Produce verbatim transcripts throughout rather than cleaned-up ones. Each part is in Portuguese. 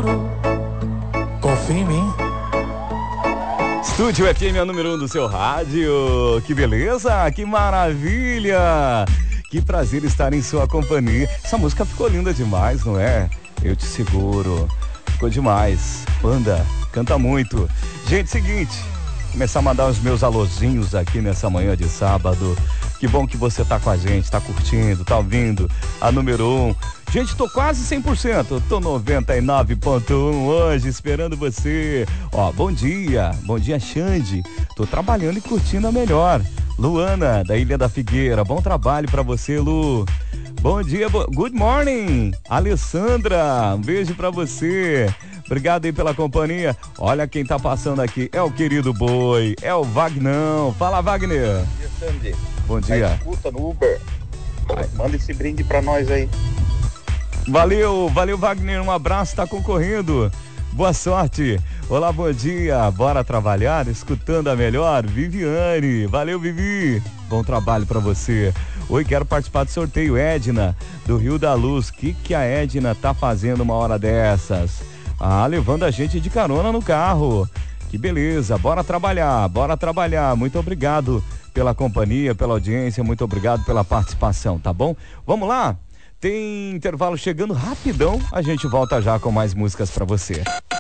Confia em mim. Estúdio F M é o número um do seu rádio. Que beleza, que maravilha. Que prazer estar em sua companhia. Essa música ficou linda demais, não é? Eu te seguro. Ficou demais. Banda, canta muito. Gente, seguinte, começar a mandar os meus alôzinhos aqui nessa manhã de sábado. Que bom que você tá com a gente, tá curtindo, tá ouvindo a número um. Gente, tô quase cem por cento, tô noventa e nove ponto um hoje, esperando você. Ó, bom dia, bom dia, Xande. Tô trabalhando e curtindo a melhor. Luana, da Ilha da Figueira, bom trabalho pra você, Lu. Bom dia, bo... good morning, Alessandra, um beijo pra você. Obrigado aí pela companhia. Olha quem tá passando aqui, é o querido Boi, é o Vagnão. Fala, Wagner. Bom dia, Sandy. Bom dia. Tá escuta no Uber. Ai. Manda esse brinde pra nós aí. Valeu, valeu, Wagner, um abraço, tá concorrendo. Boa sorte. Olá, bom dia. Bora trabalhar, escutando a melhor. Viviane, valeu, Vivi. Bom trabalho pra você. Oi, quero participar do sorteio. Edna, do Rio da Luz. O que que a Edna tá fazendo uma hora dessas? Ah, levando a gente de carona no carro. Que beleza, bora trabalhar, bora trabalhar. Muito obrigado pela companhia, pela audiência, muito obrigado pela participação, tá bom? Vamos lá? Tem intervalo chegando rapidão, a gente volta já com mais músicas pra você.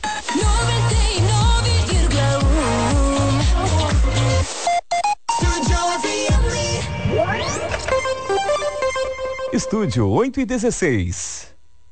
Estúdio oito e dezesseis.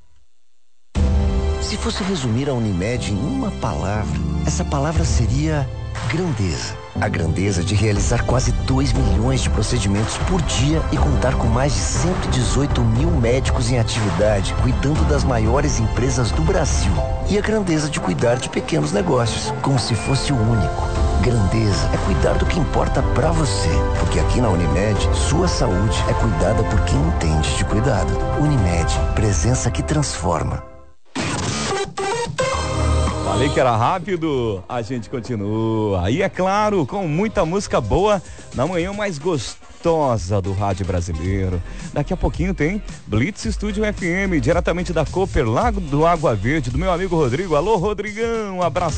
Se fosse resumir a Unimed em uma palavra, essa palavra seria grandeza. A grandeza de realizar quase dois milhões de procedimentos por dia e contar com mais de cento e dezoito mil médicos em atividade, cuidando das maiores empresas do Brasil. E a grandeza de cuidar de pequenos negócios, como se fosse o único. Grandeza é cuidar do que importa pra você, porque aqui na Unimed, sua saúde é cuidada por quem entende de cuidado. Unimed, presença que transforma. Falei que era rápido, a gente continua. E é claro, com muita música boa na manhã mais gostosa do rádio brasileiro. Daqui a pouquinho tem Blitz Estúdio F M, diretamente da Cooper, Lago do Água Verde, do meu amigo Rodrigo. Alô, Rodrigão, um abraço.